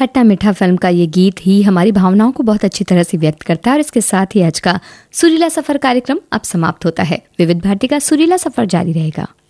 खट्टा मीठा फिल्म का ये गीत ही हमारी भावनाओं को बहुत अच्छी तरह से व्यक्त करता है और इसके साथ ही आज का सुरीला सफर कार्यक्रम अब समाप्त होता है। विविध भारती का सुरीला सफर जारी रहेगा।